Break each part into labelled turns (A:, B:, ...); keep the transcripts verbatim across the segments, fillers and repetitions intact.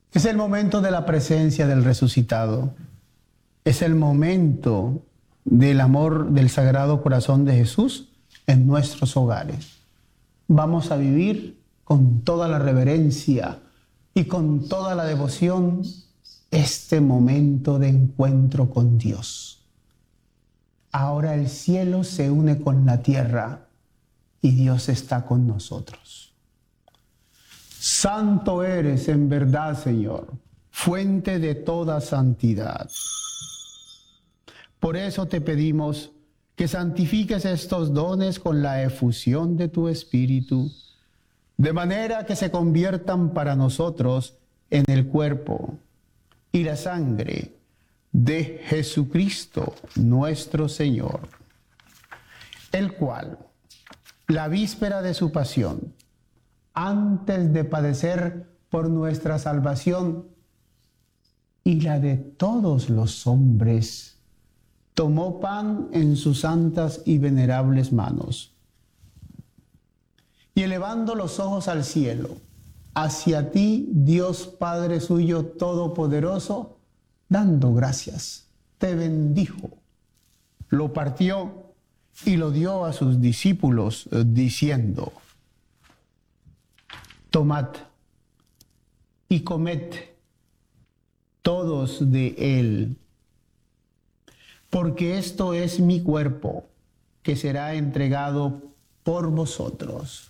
A: Es el momento de la presencia del resucitado. Es el momento del amor del Sagrado Corazón de Jesús en nuestros hogares. Vamos a vivir con toda la reverencia y con toda la devoción este momento de encuentro con Dios. Ahora el cielo se une con la tierra y Dios está con nosotros. Santo eres en verdad, Señor, fuente de toda santidad. Por eso te pedimos que santifiques estos dones con la efusión de tu Espíritu, de manera que se conviertan para nosotros en el cuerpo y la sangre de Jesucristo nuestro Señor, el cual, la víspera de su pasión, antes de padecer por nuestra salvación y la de todos los hombres, tomó pan en sus santas y venerables manos, y elevando los ojos al cielo, hacia ti, Dios Padre suyo todopoderoso, dando gracias, te bendijo, lo partió y lo dio a sus discípulos, diciendo: tomad y comed todos de él, porque esto es mi cuerpo, que será entregado por vosotros.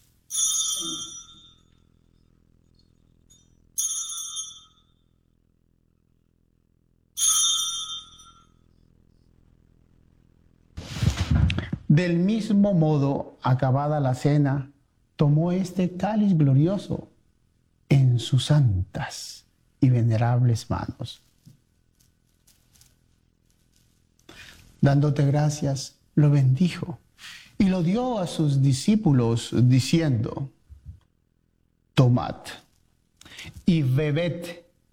A: Del mismo modo, acabada la cena, tomó este cáliz glorioso en sus santas y venerables manos. Dándote gracias, lo bendijo y lo dio a sus discípulos, diciendo: tomad y bebed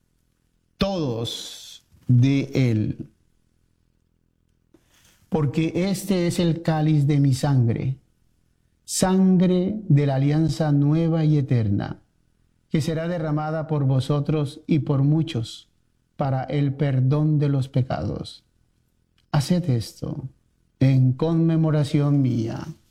A: todos de él, porque este es el cáliz de mi sangre, sangre de la alianza nueva y eterna, que será derramada por vosotros y por muchos para el perdón de los pecados. Haced esto en conmemoración mía.